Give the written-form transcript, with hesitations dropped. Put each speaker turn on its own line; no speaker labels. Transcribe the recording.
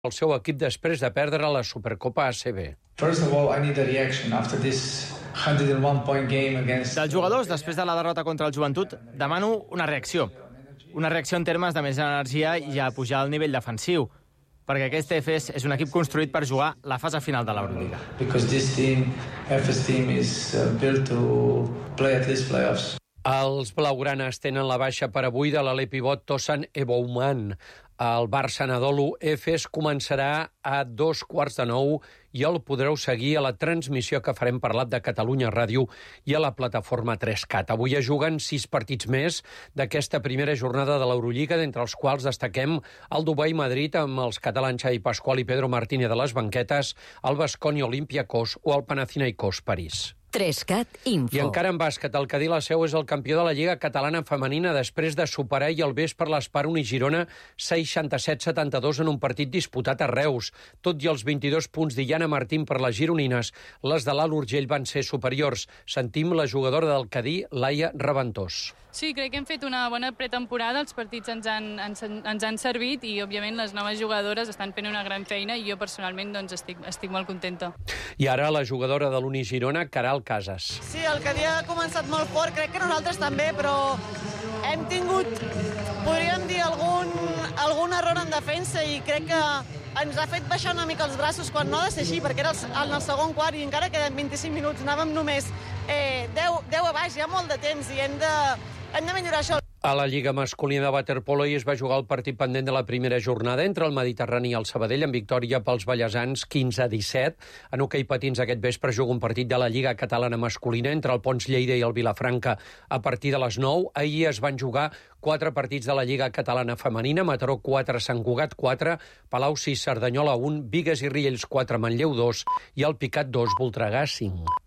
el seu equip després de perdre la Supercopa ACB.
First of all, I need a reaction after this 101 point game against...
Dels jugadors, després de la derrota contra el Joventut, demano una reacció. Una reacció en termes de més energia i a pujar al nivell defensiu, perquè aquest EFES és un equip construït per jugar la fase final de l'Eurolliga.
Because this team, EFES team, is built to play at least playoffs.
Els blaugranes tenen la baixa per avui de l'alè pivot Tosan Ebouman. El Barça Anadolu EFES començarà a 8:45 i el podreu seguir a la transmissió que farem per l'app de Catalunya Ràdio i a la plataforma 3Cat. Avui es juguen 6 partits més d'aquesta primera jornada de l'Eurolliga, d'entre els quals destaquem el Dubai-Madrid amb els catalans Xavi Pascual i Pedro Martínez de les banquetes, el Baskonia Olympiacos o el Panathinaikos París.
3Cat Info.
I encara en bàsquet, el Cadí la Seu és el campió de la Lliga Catalana Femenina després de superar ahir al vespre l'Esparun i Girona 67-72 en un partit disputat a Reus. Tot i els 22 punts d'Iana Martín per les gironines, les de l'Alt Urgell van ser superiors. Sentim la jugadora del Cadí, Laia Raventós.
Sí, crec que hem fet una bona pretemporada, els partits ens han servit i, òbviament, les noves jugadores estan fent una gran feina i jo, personalment, doncs, estic molt contenta.
I ara la jugadora de l'Uni Girona, Caral Casas.
Sí, el Cadí ha començat molt fort, crec que nosaltres també, però hem tingut, podríem dir, algun error en defensa i crec que ens ha fet baixar una mica els braços quan no ha de ser així, perquè era en el segon quart i encara queden 25 minuts, anàvem només 10 a baix, hi ha molt de temps i hem de millorar això.
A la Lliga masculina de waterpolo hi es va jugar el partit pendent de la primera jornada entre el Mediterrani i el Sabadell amb victòria pels ballesans 15-17. En hoquei patins aquest vespre juga un partit de la Lliga catalana masculina entre el Pons Lleida i el Vilafranca a partir de les 9. Ahir es van jugar 4 partits de la Lliga catalana femenina, Mataró 4, Sant Cugat 4, Palau 6, Cerdanyola 1, Bigues i Riells 4, Manlleu 2 i el Picat 2, Voltregà 5.